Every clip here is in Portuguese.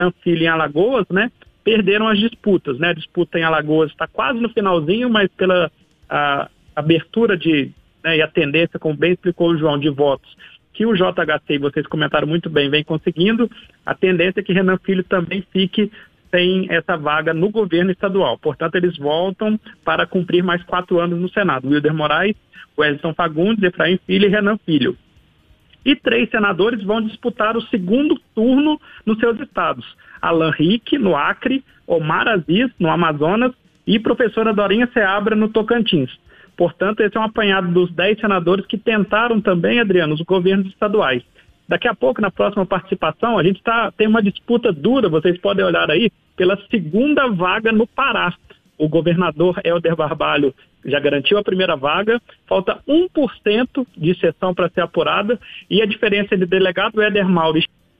Filho em Alagoas, né, perderam as disputas, né? A disputa em Alagoas está quase no finalzinho, mas pela abertura né, e a tendência, como bem explicou o João, de votos que o JHC, e vocês comentaram muito bem, vem conseguindo, a tendência é que Renan Filho também fique sem essa vaga no governo estadual. Portanto, eles voltam para cumprir mais 4 anos no Senado. Wilder Moraes, Wellington Fagundes, Efraim Filho e Renan Filho. E 3 senadores vão disputar o segundo turno nos seus estados. Alan Rick, no Acre, Omar Aziz, no Amazonas, e professora Dorinha Seabra, no Tocantins. Portanto, esse é um apanhado dos 10 senadores que tentaram também, Adriano, os governos estaduais. Daqui a pouco, na próxima participação, a gente tem uma disputa dura, vocês podem olhar aí, pela segunda vaga no Pará. O governador Helder Barbalho já garantiu a primeira vaga, falta 1% de sessão para ser apurada, e a diferença de delegado Éder Mauro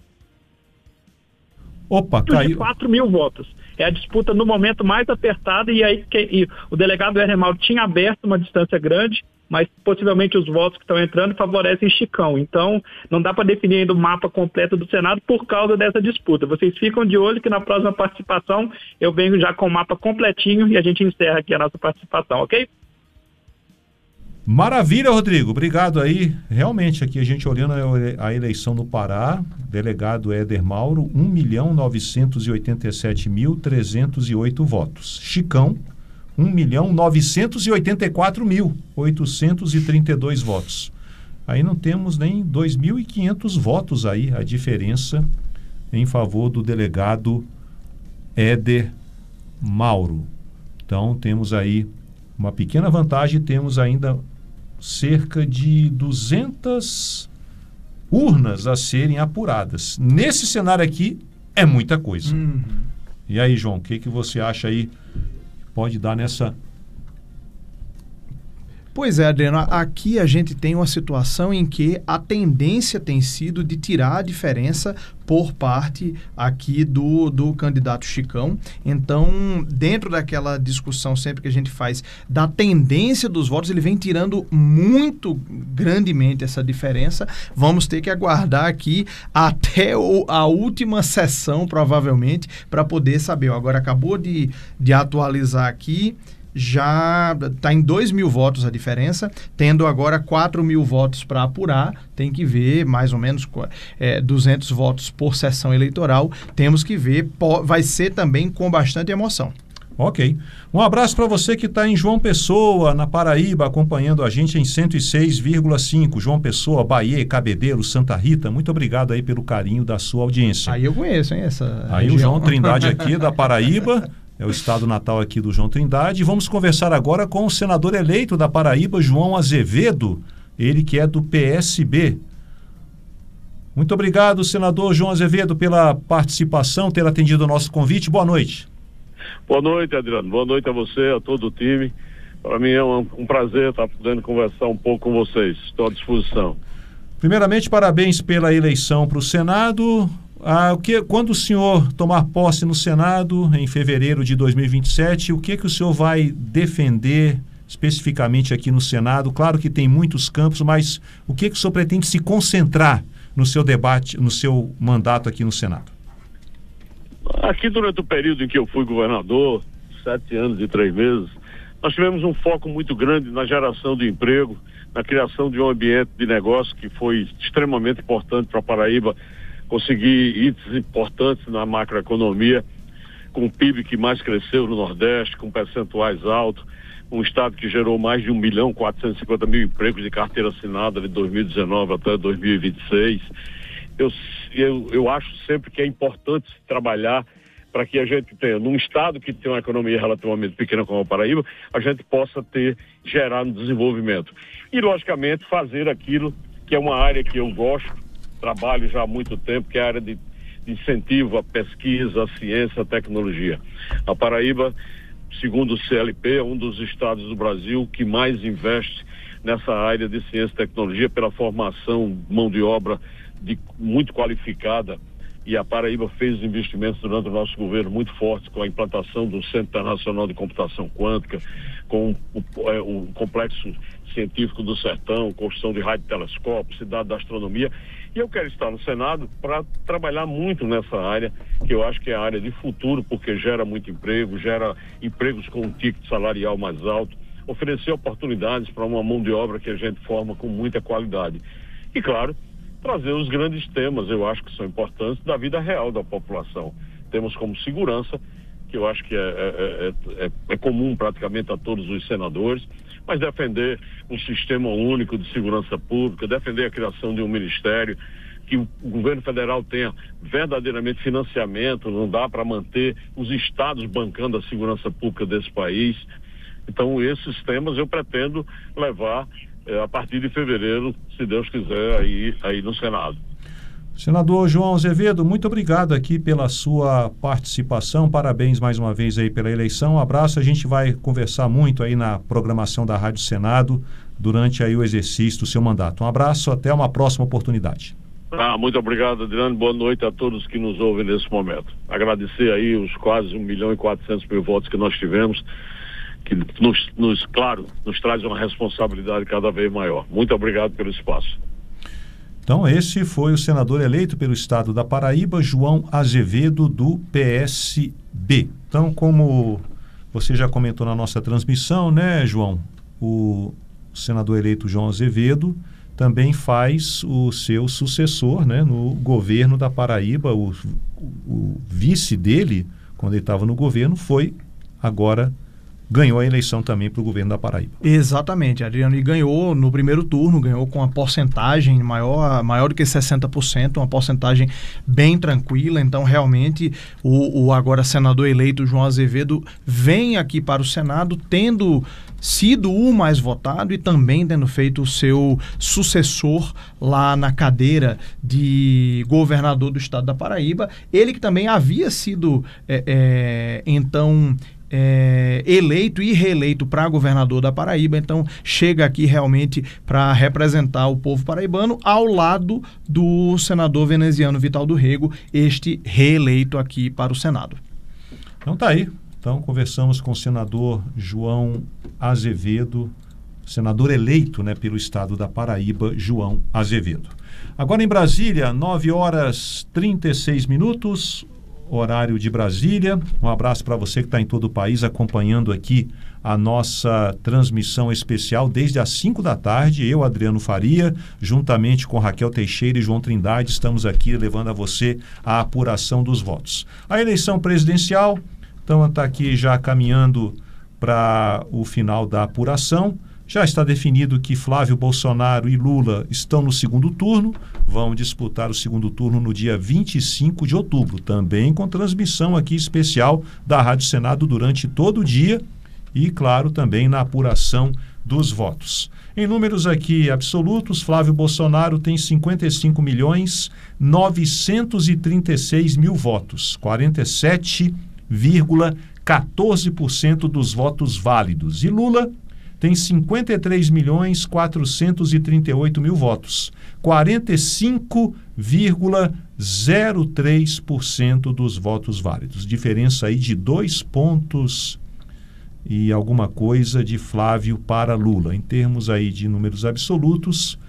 caiu. De 4 mil votos. É a disputa no momento mais apertada, e aí o delegado Éder Mauro tinha aberto uma distância grande, mas possivelmente os votos que estão entrando favorecem Chicão. Então, não dá para definir ainda o mapa completo do Senado por causa dessa disputa. Vocês ficam de olho que na próxima participação eu venho já com o mapa completinho e a gente encerra aqui a nossa participação, ok? Maravilha, Rodrigo. Obrigado aí. Realmente, aqui a gente olhando a eleição no Pará, delegado Éder Mauro, 1.987.308 votos. Chicão, 1.984.832 votos. Aí não temos nem 2.500 votos aí, a diferença em favor do delegado Éder Mauro. Então temos aí uma pequena vantagem, temos ainda cerca de 200 urnas a serem apuradas. Nesse cenário aqui é muita coisa. E aí, João, o que você acha aí? Pode dar nessa... Pois é, Adriano, aqui a gente tem uma situação em que a tendência tem sido de tirar a diferença por parte aqui do candidato Chicão. Então, dentro daquela discussão sempre que a gente faz da tendência dos votos, ele vem tirando muito grandemente essa diferença. Vamos ter que aguardar aqui até a última sessão, provavelmente, para poder saber. Agora, acabou de atualizar aqui, já está em 2.000 votos a diferença, tendo agora 4.000 votos para apurar. Tem que ver mais ou menos 200 votos por sessão eleitoral. Temos que ver, vai ser também com bastante emoção. Ok. Um abraço para você que está em João Pessoa, na Paraíba, acompanhando a gente em 106,5. João Pessoa, Bahia, Cabedelo, Santa Rita. Muito obrigado aí pelo carinho da sua audiência. Aí eu conheço, hein, Aí região. O João Trindade aqui da Paraíba. É o estado natal aqui do João Trindade. Vamos conversar agora com o senador eleito da Paraíba, João Azevedo, ele que é do PSB. Muito obrigado, senador João Azevedo, pela participação, ter atendido o nosso convite. Boa noite. Boa noite, Adriano. Boa noite a você, a todo o time. Para mim é um prazer estar podendo conversar um pouco com vocês. Estou à disposição. Primeiramente, parabéns pela eleição para o Senado. Quando o senhor tomar posse no Senado, em fevereiro de 2027, o que o senhor vai defender especificamente aqui no Senado? Claro que tem muitos campos, mas o que o senhor pretende se concentrar no seu debate, no seu mandato aqui no Senado? Aqui, durante o período em que eu fui governador, 7 anos e 3 meses, nós tivemos um foco muito grande na geração de emprego, na criação de um ambiente de negócio que foi extremamente importante para a Paraíba, conseguir itens importantes na macroeconomia, com o PIB que mais cresceu no Nordeste, com percentuais altos, um estado que gerou mais de 1.450.000 empregos de carteira assinada de 2019 até 2026. Eu acho sempre que é importante trabalhar para que a gente tenha, num estado que tem uma economia relativamente pequena como a Paraíba, a gente possa gerar um desenvolvimento. E, logicamente, fazer aquilo que é uma área que eu gosto, trabalho já há muito tempo, que é a área de incentivo à pesquisa, à ciência, à tecnologia. A Paraíba, segundo o CLP, é um dos estados do Brasil que mais investe nessa área de ciência e tecnologia pela formação, mão de obra muito qualificada e a Paraíba fez investimentos durante o nosso governo muito fortes com a implantação do Centro Internacional de Computação Quântica, com o Complexo Científico do Sertão, construção de radiotelescópio, Cidade da Astronomia. E eu quero estar no Senado para trabalhar muito nessa área, que eu acho que é a área de futuro, porque gera muito emprego, gera empregos com um ticket salarial mais alto, oferecer oportunidades para uma mão de obra que a gente forma com muita qualidade. E, claro, trazer os grandes temas, eu acho que são importantes, da vida real da população. Temos como segurança, que eu acho que é comum praticamente a todos os senadores, mas defender um sistema único de segurança pública, defender a criação de um ministério, que o governo federal tenha verdadeiramente financiamento, não dá para manter os estados bancando a segurança pública desse país. Então, esses temas eu pretendo levar a partir de fevereiro, se Deus quiser, aí no Senado. Senador João Azevedo, muito obrigado aqui pela sua participação, parabéns mais uma vez aí pela eleição, um abraço, a gente vai conversar muito aí na programação da Rádio Senado durante aí o exercício do seu mandato. Um abraço, até uma próxima oportunidade. Muito obrigado, Adriano, boa noite a todos que nos ouvem nesse momento. Agradecer aí os quase 1.400.000 votos que nós tivemos, que nos traz uma responsabilidade cada vez maior. Muito obrigado pelo espaço. Então, esse foi o senador eleito pelo estado da Paraíba, João Azevedo, do PSB. Então, como você já comentou na nossa transmissão, né, João? O senador eleito João Azevedo também faz o seu sucessor, né, no governo da Paraíba. O vice dele, quando ele estava no governo, ganhou a eleição também para o governo da Paraíba. Exatamente, Adriano, e ganhou no primeiro turno, ganhou com uma porcentagem maior do que 60%, uma porcentagem bem tranquila. Então, realmente, o agora senador eleito João Azevedo vem aqui para o Senado tendo sido o mais votado e também tendo feito o seu sucessor lá na cadeira de governador do estado da Paraíba. Ele que também havia sido, eleito e reeleito para governador da Paraíba, então chega aqui realmente para representar o povo paraibano ao lado do senador veneziano Vital do Rego, este reeleito aqui para o Senado. Então tá aí. Então conversamos com o senador João Azevedo, senador eleito, né, pelo estado da Paraíba, João Azevedo. Agora em Brasília, 9h36, horário de Brasília. Um abraço para você que está em todo o país acompanhando aqui a nossa transmissão especial desde as 5 da tarde. Eu, Adriano Faria, juntamente com Raquel Teixeira e João Trindade, estamos aqui levando a você a apuração dos votos. A eleição presidencial, então, está aqui já caminhando para o final da apuração. Já está definido que Flávio Bolsonaro e Lula estão no segundo turno, vão disputar o segundo turno no dia 25 de outubro, também com transmissão aqui especial da Rádio Senado durante todo o dia e, claro, também na apuração dos votos. Em números aqui absolutos, Flávio Bolsonaro tem 55.936.000 votos, 47,14% dos votos válidos. E Lula tem 53.438.000 votos, 45,03% dos votos válidos. Diferença aí de 2 pontos e alguma coisa de Flávio para Lula. Em termos aí de números absolutos,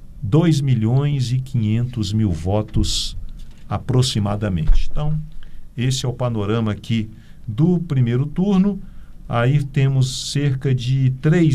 2.500.000 votos aproximadamente. Então, esse é o panorama aqui do primeiro turno. Aí temos cerca de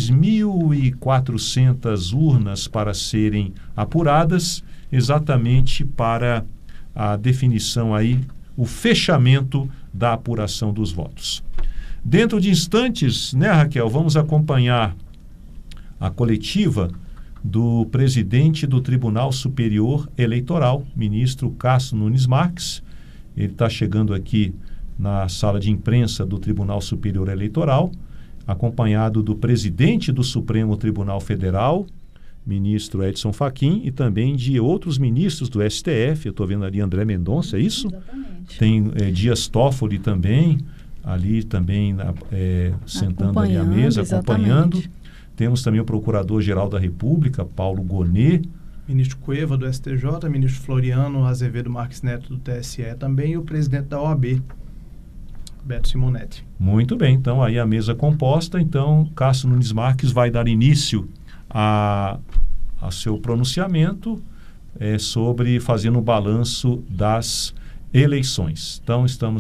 3.400 urnas para serem apuradas, exatamente para a definição aí, o fechamento da apuração dos votos. Dentro de instantes, né, Raquel, vamos acompanhar a coletiva do presidente do Tribunal Superior Eleitoral, ministro Cássio Nunes Marques. Ele está chegando aqui na sala de imprensa do Tribunal Superior Eleitoral, acompanhado do presidente do Supremo Tribunal Federal, ministro Edson Fachin, e também de outros ministros do STF. Eu estou vendo ali André Mendonça, é isso? Exatamente. Tem Dias Toffoli também, ali também sentando ali à mesa, acompanhando. Exatamente. Temos também o Procurador-Geral da República, Paulo Gonet, Ministro Cueva, do STJ, ministro Floriano Azevedo Marques Neto, do TSE também, e o presidente da OAB, Beto Simonetti. Muito bem, então aí a mesa composta. Então, Cássio Nunes Marques vai dar início a seu pronunciamento sobre fazendo o balanço das eleições. Então, estamos